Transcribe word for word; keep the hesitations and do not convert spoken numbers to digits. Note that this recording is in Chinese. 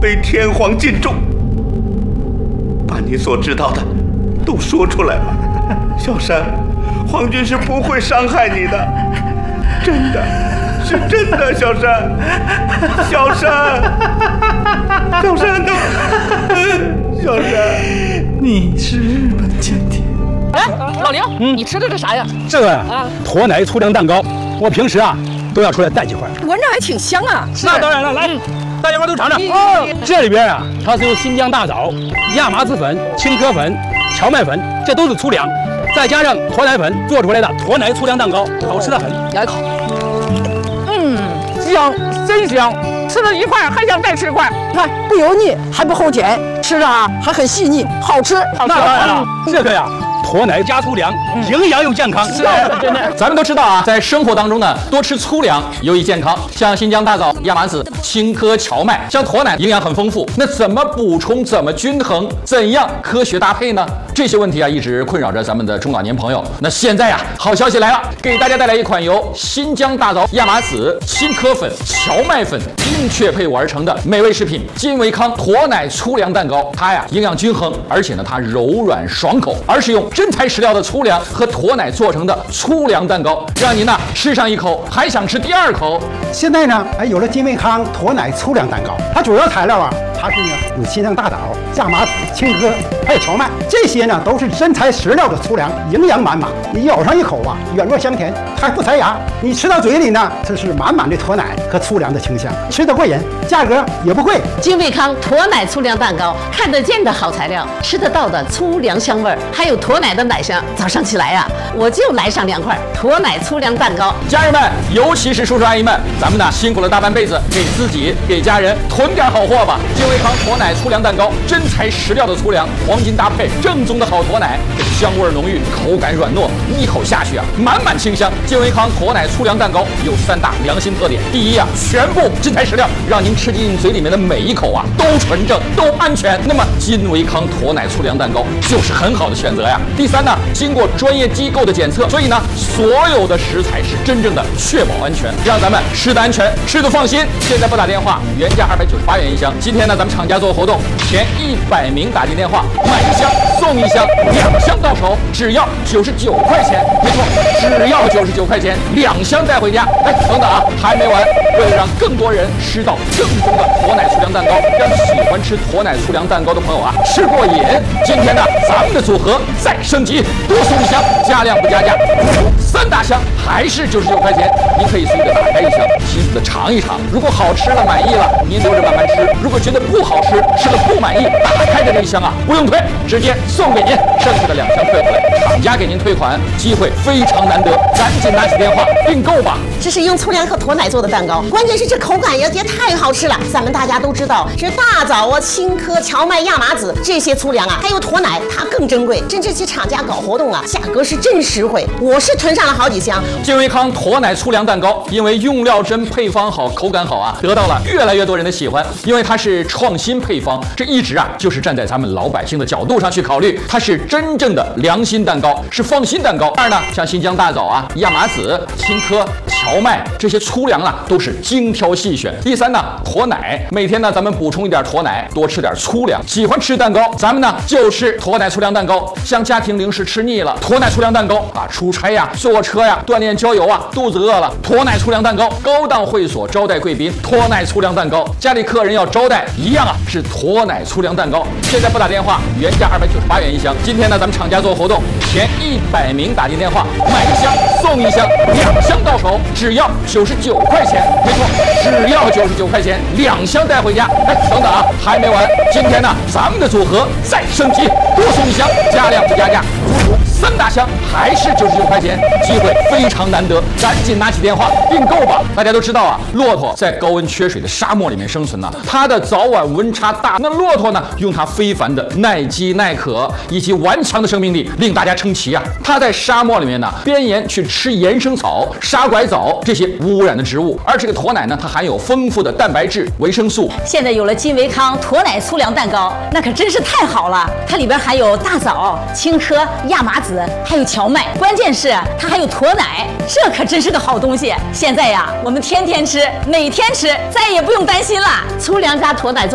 非天皇尽忠，把你所知道的都说出来吧。小山，皇军是不会伤害你的，真的，是真的，小山，小山，小山都，小山， 你是日本间谍。 哎，老刘，嗯，你吃的这啥呀？ 这个啊，驼奶粗粮蛋糕，我平时啊都要出来带几块， 闻着还挺香啊。 那当然了，来，大家伙都尝尝。哦，这里边啊，它是由新疆大枣、亚麻籽粉、青稞粉、荞麦粉，这都是粗粮，再加上驼奶粉做出来的驼奶粗粮蛋糕，好吃的很。 咬一口，嗯，香，真香。吃了一块还想再吃一块，看不油腻还不齁甜，吃着啊还很细腻，好吃。 那当然了，这个呀。驼奶加粗粮，营养又健康。 是，真的。咱们都知道啊，在生活当中呢，多吃粗粮有益健康。像新疆大枣、亚麻籽、青稞、荞麦，像驼奶营养很丰富。那怎么补充？怎么均衡？怎样科学搭配呢？这些问题啊，一直困扰着咱们的中老年朋友。那现在啊，好消息来了，给大家带来一款由新疆大枣、亚麻籽、青稞粉、荞麦粉精确配伍而成的美味食品——金维康驼奶粗粮蛋糕。它呀，营养均衡，而且呢，它柔软爽口，而是用真材实料的粗粮和驼奶做成的粗粮蛋糕，让您呢吃上一口还想吃第二口。 现在呢，还有了金维康驼奶粗粮蛋糕，它主要材料啊，它是呢有新疆大枣、亚麻籽、青稞还有荞麦，这些呢都是真材实料的粗粮，营养满满。你咬上一口啊，软糯香甜，还不塞牙。你吃到嘴里呢，这是满满的驼奶和粗粮的清香，吃得过瘾，价格也不贵。 金维康驼奶粗粮蛋糕，看得见的好材料，吃得到的粗粮香味儿，还有驼奶的奶香。早上起来呀、啊，我就来上两块驼奶粗粮蛋糕。 家人们，尤其是叔叔阿姨们，咱们呢辛苦了大半辈子，给自己给家人囤点好货吧。金维康驼奶粗粮蛋糕，真材实料的粗粮，黄金搭配，正宗的好驼奶，香味浓郁，口感软糯，一口下去啊，满满清香。金维康驼奶粗粮蛋糕有三大良心特点：第一啊，全部真材实料，让您吃进嘴里面的每一口啊都纯正，都安全。那么金维康驼奶粗粮蛋糕就是很好的选择呀。第三呢，经过专业机构的检测，所以呢，所有的食材是真正的确保安全，让咱们吃得安全，吃得放心。现在拨打电话，原价二百九十八元一箱。今天呢，咱们厂家做活动，前一百名打进电话，买一箱送一箱，两箱到手只要九十九块钱。没错，只要九十九块钱，两箱带回家。哎，等等啊，还没完！为了让更多人吃到正宗的驼奶粗粮蛋糕，让喜欢吃驼奶粗粮蛋糕的朋友啊吃过瘾，今天呢，咱们的组合再升级，多送一箱，加量不加价，三大箱还是九十九块钱。您可以随意的打开一箱，细细的尝一尝。如果好吃了满意了，您留着慢慢吃；如果觉得不好吃，吃了不满意，打开的这一箱啊不用退，直接送给您，剩下的两箱退回来，厂家给您退款，机会非常难得，赶紧拿起电话订购吧。 这是用粗粮和驼奶做的蛋糕，关键是这口感也也太好吃了。咱们大家都知道，这大枣啊、青稞、荞麦、亚麻籽这些粗粮啊，还有驼奶，它更珍贵。真这些厂家搞活动啊，价格是真实惠。我是囤上了好几箱。 金维康驼奶粗粮蛋糕，因为用料真、配方好、口感好啊，得到了越来越多人的喜欢。因为它是创新配方，这一直啊就是站在咱们老百姓的角度上去考虑，它是真正的良心蛋糕，是放心蛋糕。二呢，像新疆大枣啊、亚麻籽、青稞、荞麦这些粗粮啊，都是精挑细选。第三呢，驼奶，每天呢咱们补充一点驼奶，多吃点粗粮。喜欢吃蛋糕，咱们呢就吃驼奶粗粮蛋糕。像家庭零食吃腻了，驼奶粗粮蛋糕啊，出差呀、坐车呀、锻炼郊游啊，肚子饿了，驼奶粗粮蛋糕。高档会所招待贵宾，驼奶粗粮蛋糕。家里客人要招待，一样啊是驼奶粗粮蛋糕。现在拨打电话，原价二百九十八元一箱。今天呢，咱们厂家做活动，前一百名打进电话，买一箱送一箱，两箱到手只要九十九块钱。没错，只要九十九块钱，两箱带回家。哎，等等啊，还没完！今天呢，咱们的组合再升级，多送一箱，加量不加价，足足三大箱还是九十九块钱，机会非常难得，赶紧拿起电话订购吧！大家都知道啊，骆驼在高温缺水的沙漠里面生存呢、啊，它的早晚温差大。那骆驼呢，用它非凡的耐饥耐渴以及顽强的生命力，令大家称奇啊！它在沙漠里面呢，边沿去吃岩生草、沙拐枣这些无污染的植物，而这个驼奶呢，它含有丰富的蛋白质、维生素。 现在有了金维康驼奶粗粮蛋糕，那可真是太好了！它里边含有大枣、青稞、亚麻籽，还有荞麦，关键是它还有驼奶，这可真是个好东西。现在呀，我们天天吃，每天吃，再也不用担心了。 粗粮加驼奶做